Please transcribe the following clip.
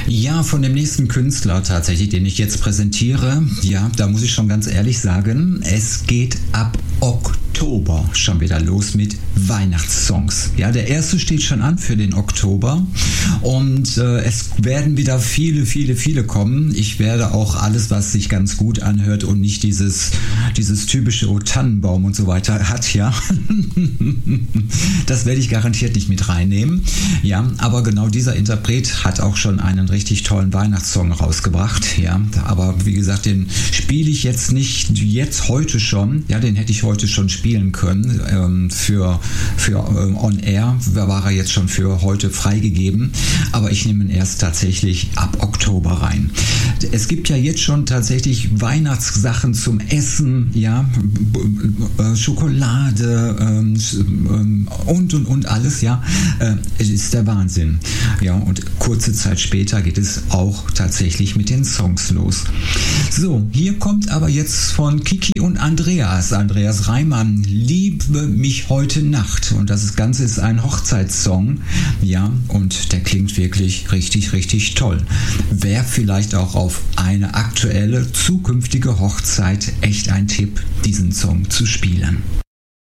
Ja, von dem nächsten Künstler tatsächlich, den ich jetzt präsentiere, ja, da muss ich schon ganz ehrlich sagen, es geht ab Oktober schon wieder los mit Weihnachtssongs. Ja, der erste steht schon an für den Oktober und es werden wieder viele kommen. Ich werde auch alles, was sich ganz gut anhört und nicht dieses typische Tannenbaum und so weiter hat, ja, das werde ich garantiert nicht mit reinnehmen. Ja, aber genau dieser Interpret hat auch schon einen richtig tollen Weihnachtssong rausgebracht. Ja, aber wie gesagt, den spiele ich jetzt nicht heute schon. Ja, den hätte ich heute schon spielen können. Für On Air war er jetzt schon für heute freigegeben. Aber ich nehme ihn erst tatsächlich ab Oktober rein. Es gibt ja jetzt schon tatsächlich Weihnachtssachen zum Essen. Ja, Schokolade und alles. Ja, es ist der Wahnsinn. Ja, und kurze Zeit später geht es auch tatsächlich mit den Songs los. So, hier kommt aber jetzt von Kiki und Andreas Reimann, Liebe mich heute Nacht. Und das Ganze ist ein Hochzeitssong. Ja, und der klingt wirklich richtig toll. Wäre vielleicht auch auf eine aktuelle, zukünftige Hochzeit echt ein Tipp, diesen Song zu spielen.